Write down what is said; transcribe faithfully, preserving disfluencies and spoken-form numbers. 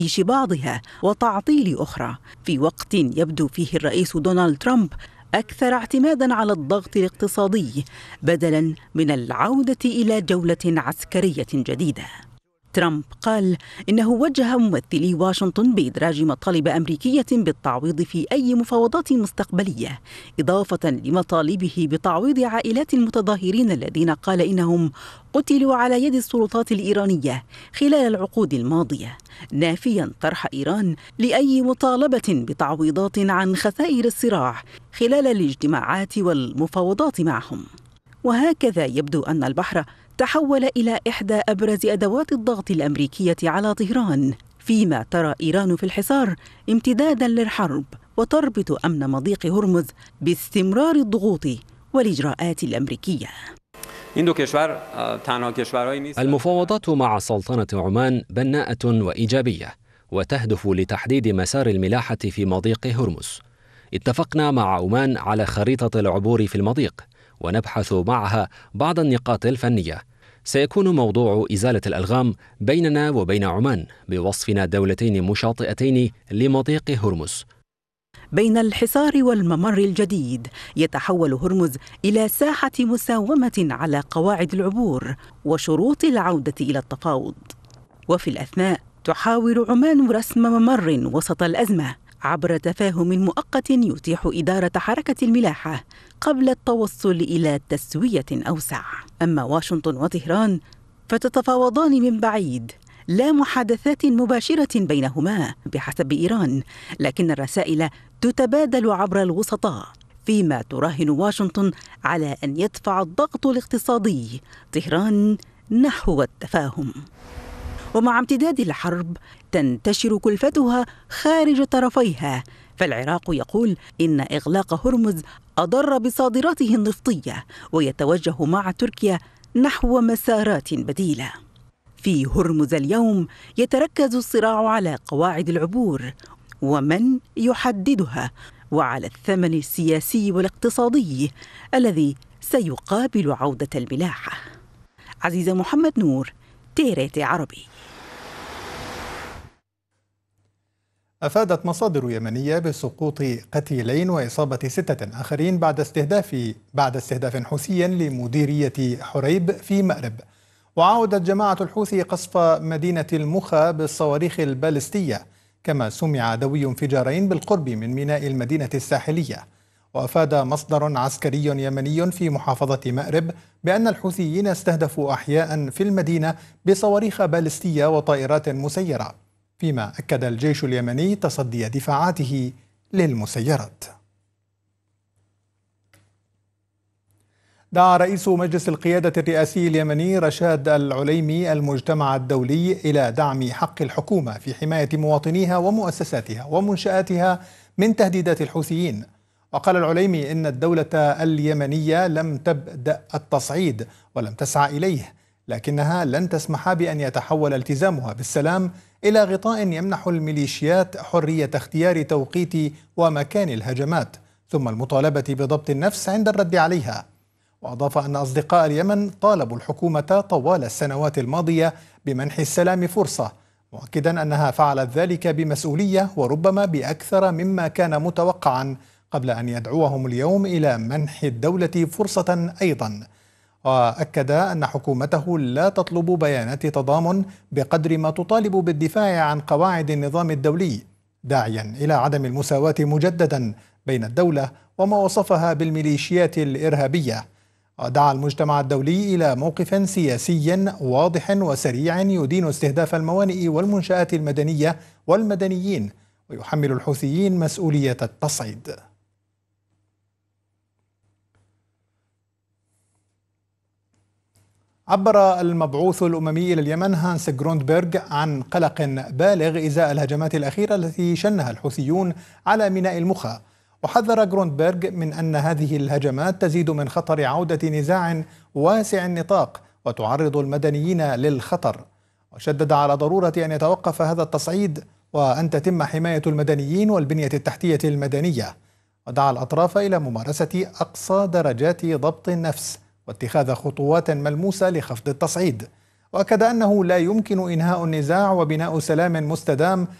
بعضها وتعطيل أخرى، في وقت يبدو فيه الرئيس دونالد ترامب أكثر اعتماداً على الضغط الاقتصادي بدلاً من العودة إلى جولة عسكرية جديدة. ترامب قال إنه وجه ممثلي واشنطن بإدراج مطالب أمريكية بالتعويض في أي مفاوضات مستقبلية، إضافة لمطالبه بتعويض عائلات المتظاهرين الذين قال إنهم قتلوا على يد السلطات الإيرانية خلال العقود الماضية، نافيا طرح إيران لأي مطالبة بتعويضات عن خسائر الصراع خلال الاجتماعات والمفاوضات معهم. وهكذا يبدو أن البحر تحول إلى إحدى أبرز أدوات الضغط الأمريكية على طهران، فيما ترى إيران في الحصار امتدادا للحرب وتربط أمن مضيق هرمز باستمرار الضغوط والإجراءات الأمريكية. المفاوضات مع سلطنة عمان بناءة وإيجابية وتهدف لتحديد مسار الملاحة في مضيق هرمز. اتفقنا مع عمان على خريطة العبور في المضيق، ونبحث معها بعض النقاط الفنية. سيكون موضوع إزالة الألغام بيننا وبين عمان بوصفنا دولتين مشاطئتين لمضيق هرمز. بين الحصار والممر الجديد يتحول هرمز إلى ساحة مساومة على قواعد العبور وشروط العودة إلى التفاوض. وفي الأثناء تحاول عمان رسم ممر وسط الأزمة عبر تفاهم مؤقت يتيح إدارة حركة الملاحة قبل التوصل إلى تسوية أوسع. أما واشنطن وطهران فتتفاوضان من بعيد، لا محادثات مباشرة بينهما بحسب إيران، لكن الرسائل تتبادل عبر الوسطاء، فيما تراهن واشنطن على أن يدفع الضغط الاقتصادي طهران نحو التفاهم. ومع امتداد الحرب تنتشر كلفتها خارج طرفيها، فالعراق يقول إن إغلاق هرمز أضر بصادراته النفطية ويتوجه مع تركيا نحو مسارات بديلة. في هرمز اليوم يتركز الصراع على قواعد العبور ومن يحددها، وعلى الثمن السياسي والاقتصادي الذي سيقابل عودة الملاحة. عزيزة محمد نور، تيريت عربي. أفادت مصادر يمنية بسقوط قتيلين وإصابة ستة آخرين بعد استهداف بعد استهداف حوثي لمديرية حريب في مأرب. وعاودت جماعة الحوثي قصف مدينة المخا بالصواريخ البالستية، كما سمع دوي انفجارين بالقرب من ميناء المدينة الساحلية. وأفاد مصدر عسكري يمني في محافظة مأرب بأن الحوثيين استهدفوا أحياء في المدينة بصواريخ بالستية وطائرات مسيرة، فيما أكد الجيش اليمني تصدي دفاعاته للمسيرات. دعا رئيس مجلس القيادة الرئاسي اليمني رشاد العليمي المجتمع الدولي إلى دعم حق الحكومة في حماية مواطنيها ومؤسساتها ومنشآتها من تهديدات الحوثيين. وقال العليمي إن الدولة اليمنية لم تبدأ التصعيد ولم تسعى إليه، لكنها لن تسمح بأن يتحول التزامها بالسلام إلى غطاء يمنح الميليشيات حرية اختيار توقيت ومكان الهجمات، ثم المطالبة بضبط النفس عند الرد عليها. وأضاف أن أصدقاء اليمن طالبوا الحكومة طوال السنوات الماضية بمنح السلام فرصة، مؤكدا أنها فعلت ذلك بمسؤولية وربما بأكثر مما كان متوقعا، قبل أن يدعوهم اليوم إلى منح الدولة فرصة أيضا. وأكد أن حكومته لا تطلب بيانات تضامن بقدر ما تطالب بالدفاع عن قواعد النظام الدولي، داعيا إلى عدم المساواة مجددا بين الدولة وما وصفها بالميليشيات الإرهابية. ودعا المجتمع الدولي إلى موقف سياسي واضح وسريع يدين استهداف الموانئ والمنشآت المدنية والمدنيين، ويحمل الحوثيين مسؤولية التصعيد. عبر المبعوث الأممي إلى اليمن هانس جروندبرغ عن قلق بالغ إزاء الهجمات الأخيرة التي شنها الحوثيون على ميناء المخا. وحذر جروندبرغ من أن هذه الهجمات تزيد من خطر عودة نزاع واسع النطاق وتعرض المدنيين للخطر، وشدد على ضرورة أن يتوقف هذا التصعيد وأن تتم حماية المدنيين والبنية التحتية المدنية. ودعا الأطراف إلى ممارسة أقصى درجات ضبط النفس واتخاذ خطوات ملموسة لخفض التصعيد. وأكد أنه لا يمكن إنهاء النزاع وبناء سلام مستدام